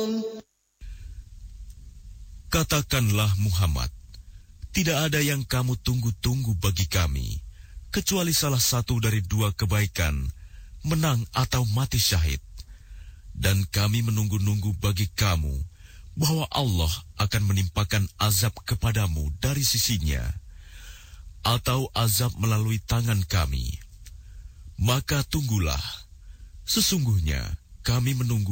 Katakanlah Muhammad, tidak ada yang kamu tunggu-tunggu bagi kami, kecuali salah satu dari dua kebaikan, menang atau mati syahid. Dan kami menunggu-nunggu bagi kamu, bahwa Allah akan menimpakan azab kepadamu dari sisinya, atau azab melalui tangan kami. Maka tunggulah, sesungguhnya kami menunggu